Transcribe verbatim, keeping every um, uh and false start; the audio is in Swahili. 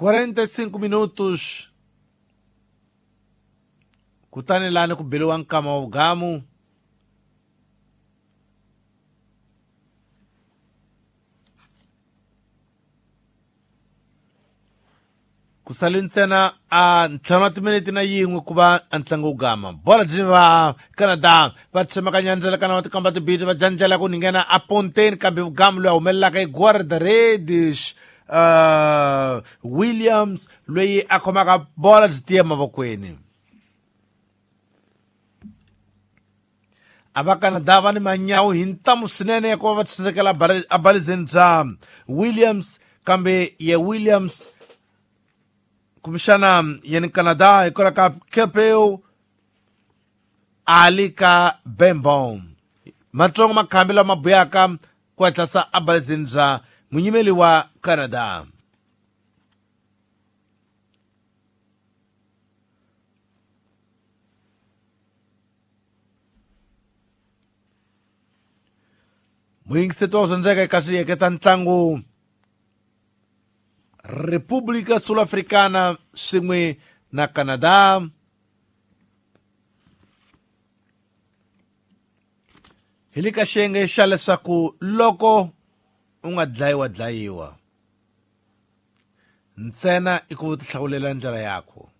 quarenta e cinco minutos kutani lani ku beliwa nkama wa gamu kusalintsena a ntlhanu wa timiniti na yin'we ku va ntlangu wu gama bola jini va Canada va tsemakanyandlela kana va tikamba tibiti va jandlela ku ningena a ponteni kambe vugamu loyi a humelelaka i Guarda Reddish uh, Williams loyi a khomaka bola byi tiye mavokweni. A va Canada va ni manyawu hi ntamu swinene ya ku va va tshindekela abalizeni bya Williams kambe ye Williams kumshana yeni Canada ikola ka Kepeo alika Bembom matsongo makhambi lama buyaka ku atlasa abalizeni bya munyimeli wa Canada. Muingiseti wa zonjeka eka swiyeketa ntlangu República Sul-Africana swin'we na Canada. Hi le ka xiyenge xa leswaku loko u nga dlayiwa dlayiwa ntsena i ku tihlawulela ndlela yako.